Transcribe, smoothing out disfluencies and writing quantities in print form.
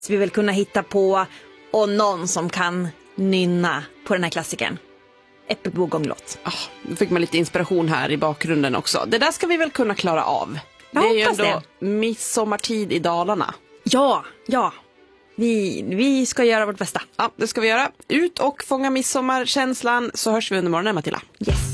Så vi vill kunna hitta på och någon som kan nynna på den här klassikern. Äppelbo-gånglåt. Då fick man lite inspiration här i bakgrunden också. Det där ska vi väl kunna klara av. Jag det är ju hoppas ändå midsommartid i Dalarna. Ja. Vi ska göra vårt bästa. Ja, det ska vi göra. Ut och fånga midsommarkänslan, så hörs vi under morgonen, Matilda. Yes.